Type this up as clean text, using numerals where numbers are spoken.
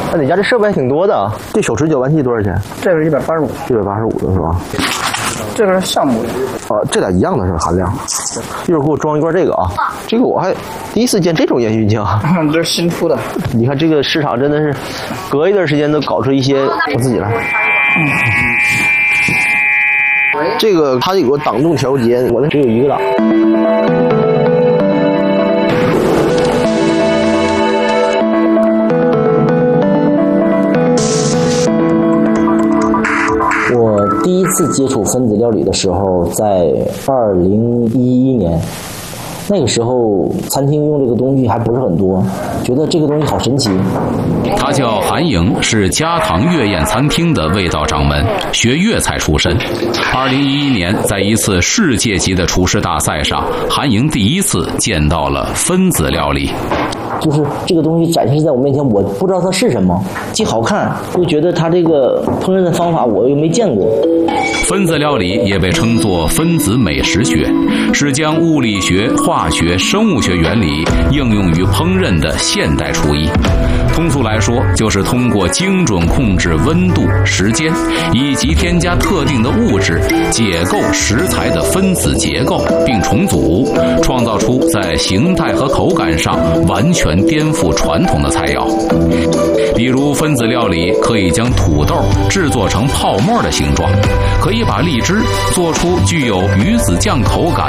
那你家这设备还挺多的。这手持搅拌器多少钱？ 这个是185 的是吧？ 这个是橡木的。 这俩一样的是吧？含量。一会儿给我装一罐这个啊，这个我还第一次见这种烟熏镜。 这是新出的。 你看这个市场真的是，隔一段时间都搞出一些。我自己来。这个它有个档动调节，我那只有一个档。 我第一次接触分子料理的时候，在2011年，那个时候餐厅用这个东西还不是很多，觉得这个东西好神奇。 他叫韩莹，是家堂粤宴餐厅的味道掌门，学粤菜出身。2011年，在一次世界级的厨师大赛上，韩莹第一次见到了分子料理。 就是这个东西展现在我面前，我不知道它是什么，既好看，又觉得它这个烹饪的方法我又没见过。 分子料理也被称作分子美食学，是将物理学、化学、生物学原理应用于烹饪的现代厨艺。通俗来说，就是通过精准控制温度、时间以及添加特定的物质，解构食材的分子结构并重组，创造出在形态和口感上完全颠覆传统的菜肴。比如分子料理可以将土豆制作成泡沫的形状，可以把荔枝做出具有鱼子酱口感